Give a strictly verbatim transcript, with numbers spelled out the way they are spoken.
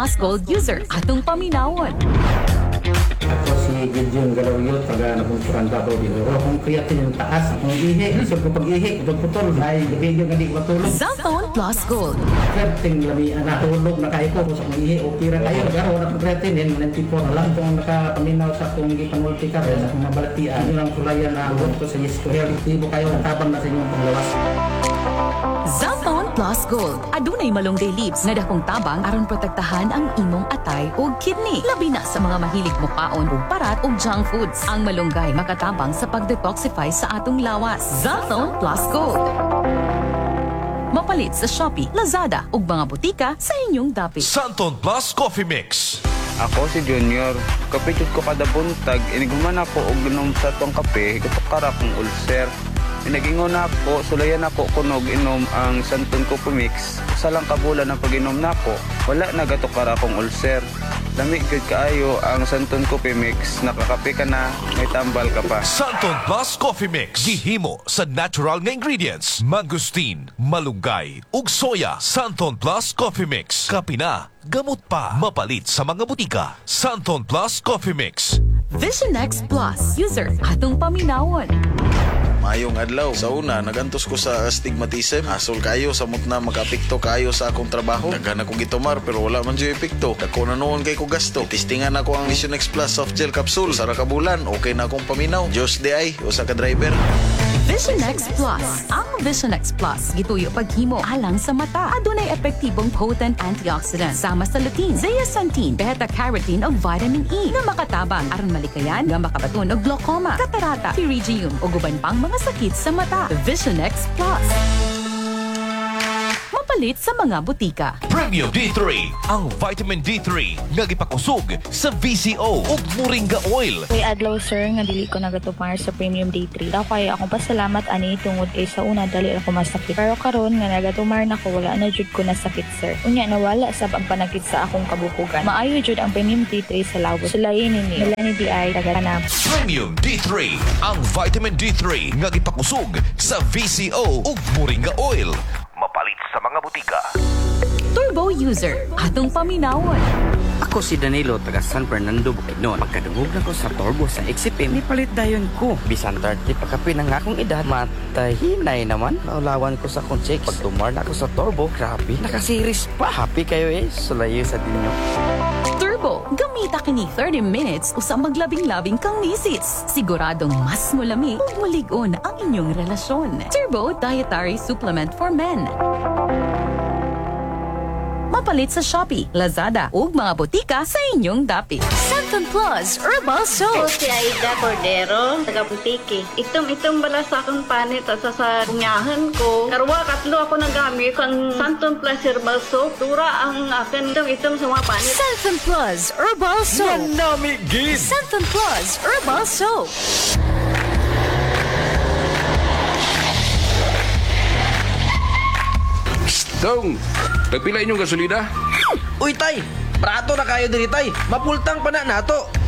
Plus Gold user atong paminawon. Ako si Gideon Galawyot, taga Nabunsuran Davao din. Pero kung creatine yung taas, kung ihi, isip ko pag ihi, pag putol, ay gabigyan nga di ko matulog. Zaltone Plus Gold. Creatine lamian na tulog na kayo ko, sa kung ihi, okay ra kayo. Pero wala kong creatine, yun, ninety-four na lang kung nakapaminaw sa kung gipanulti ka, sa kung mabalatian. Yun ang kulayan na huwag ko sa yes ko. Aktibo kayo, tabang na sa inyong paglawas. Zaltone Plus Gold. Adunay malunggay leaves nga dakong tabang aron protektahan ang imong atay o kidney. Labi na sa mga mahilig mukaon og parat og junk foods. Ang malunggay makatabang sa pag-detoxify sa atong lawas. Zaltone Plus Gold. Mapalit sa Shopee, Lazada ug mga butika sa inyong dapit. Santon Plus Coffee Mix. Ako si Junior. Kapitid ko kada buntag, iniguman ako og inom sa tong kape, katukara kong ulcer. Pinagingon ako, sulayan ako kunog inom ang Santon Coffee Mix. Sa lang kabulan ang pag-inom nako, wala nagatukara akong ulcer. Lamig gud kaayo ang Santon Coffee Mix, nakakape ka na, may tambal ka pa. Santon Plus Coffee Mix. Gihimo sa natural nga ingredients. Mangustin, malunggay, ug soya. Santon Plus Coffee Mix. Kape na, gamot pa. Mapalit sa mga butika. Santon Plus Coffee Mix. Vision X Plus user atong paminawon. Mayong adlaw. Sa una, nagantos ko sa astigmatism. Asol kayo, samot na makapikto kayo sa akong trabaho. Naghan akong gitumar pero wala man dyan epekto. Dako na noon kay ko gasto. Tistingan ako ang Vision X Plus Soft Gel Capsule. Sara ka bulan, okay na akong paminaw. Diyos di ay, usa ka driver. Vision X Plus. Ang Vision X Plus gituyo paghimo alang sa mata. Adunay epektibong potent antioxidant sama sa lutein, zeaxanthin, beta-carotene ug vitamin E nga makatabang aron malikayan nga makabaton og glaucoma, katarata, pterygium ug uban pang mga sakit sa mata. Vision X Plus. Mapalit sa mga butika. Premium D three. Ang vitamin D three nga gipakusog sa V C O ug Moringa Oil. Kay adlaw sir nga dili ko nagatupar sa Premium D three. Daw kay akong pasalamat ani tungod kay sa una dali ako masakit. Pero karon nga nagatumar na ko wala na jud ko nasakit sir. Unya nawala sa pagpanakit sa akong kabukugan. Maayo jud ang Premium D three sa lawos. Sulayin ni Melanie D I taga-Tanab. Premium D three. Ang vitamin D three nga gipakusog sa V C O ug Moringa Oil. Mapalit sa mga butika. Turbo user atong paminawon. Ako si Danilo, taga San Fernando, Bukidnon. Pagkadungog na ko sa turbo sa Exipim, nipalit dayon ko. Bisan thirty pagkapi ng akong edad, matahinay naman. Naulawan ko sa akong check. Pag tumar na ako sa turbo, grabe, nakasiris pa. Happy kayo eh, sulayo sa dinyo. Turbo, gamita kini thirty minutes usa maglabing-labing kang misis. Siguradong mas mulami ug mulig-on ang inyong relasyon. Turbo Dietary Supplement for Men. Mapalit sa Shopee, Lazada ug mga butika sa inyong dapit. Santon Plus Herbal Soap. Si Aida Cordero, taga Butiki. Itom-itom bala sa akong panit at sa sa kunyahan ko. Karwa, katlo ako nagamit kan Santon Plus Herbal Soap. Tura ang akin itom-itom sa mga panit. Santon Plus Herbal Soap. Manami gid. Santon Plus Herbal Soap. Dong, nagpila inyong gasolina? Uy tay, prato na kayo diri tay. Mapultang pa na nato.